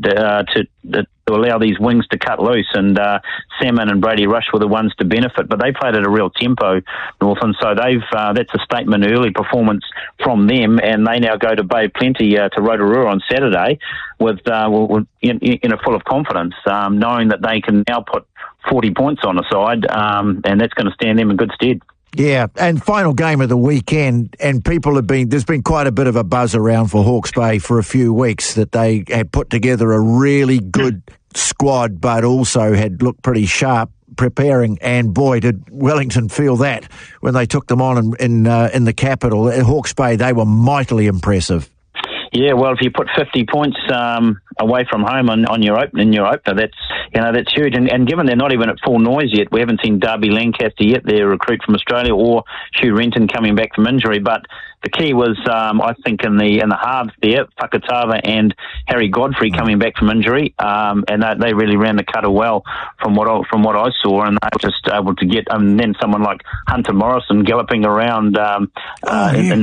to allow these wings to cut loose, and Salmon and Brady Rush were the ones to benefit, but they played at a real tempo, North, and so that's a statement early performance from them, and they now go to Bay of Plenty to Rotorua on Saturday with in a full of confidence, knowing that they can now put 40 points on the side, and that's going to stand them in good stead. Yeah, and final game of the weekend, and there's been quite a bit of a buzz around for Hawke's Bay for a few weeks that they had put together a really good squad, but also had looked pretty sharp preparing, and boy, did Wellington feel that when they took them on in the capital. At Hawke's Bay, they were mightily impressive. Yeah, well, if you put 50 points away from home on your opener, that's huge. And given they're not even at full noise yet, we haven't seen Darby Lancaster yet, their recruit from Australia, or Hugh Renton coming back from injury. But the key was, I think, in the halves there, Whakatava and Harry Godfrey coming back from injury, and they really ran the cutter well from what I saw, and they were just able to get. And then someone like Hunter Morrison galloping around in